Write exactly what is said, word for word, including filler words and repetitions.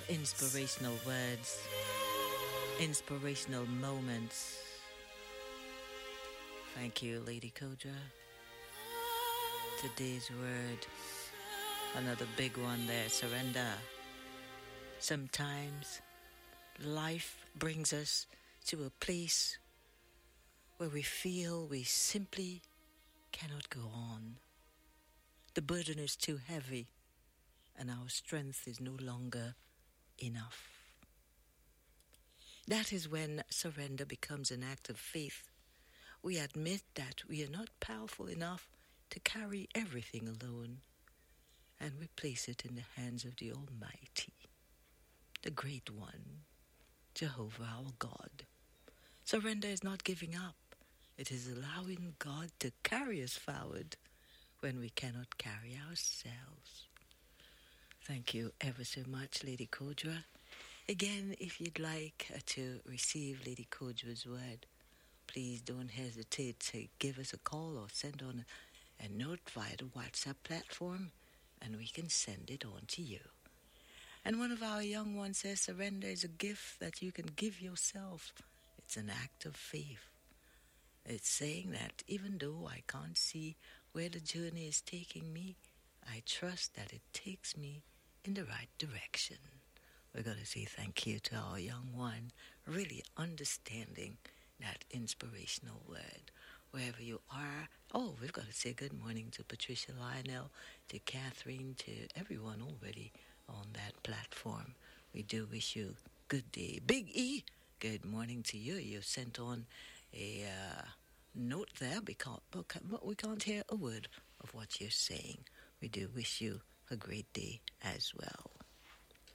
Inspirational words, inspirational moments. Thank you, Lady Kodra. Today's word, another big one there, surrender. Sometimes life brings us to a place where we feel we simply cannot go on. The burden is too heavy and our strength is no longer enough. That is when surrender becomes an act of faith. We admit that we are not powerful enough to carry everything alone, and we place it in the hands of the Almighty, the Great One, Jehovah our God. Surrender is not giving up. It is allowing God to carry us forward when we cannot carry ourselves. Thank you ever so much, Lady Kodra. Again, if you'd like uh, to receive Lady Kodra's word, please don't hesitate to give us a call or send on a, a note via the WhatsApp platform, and we can send it on to you. And one of our young ones says, surrender is a gift that you can give yourself. It's an act of faith. It's saying that even though I can't see where the journey is taking me, I trust that it takes me in the right direction. We're going to say thank you to our young one, really understanding that inspirational word. Wherever you are, oh, we've got to say good morning to Patricia Lionel, to Catherine, to everyone already on that platform. We do wish you good day. Big E, good morning to you. You sent on a uh, note there, because, but we can't hear a word of what you're saying. We do wish you a great day as well.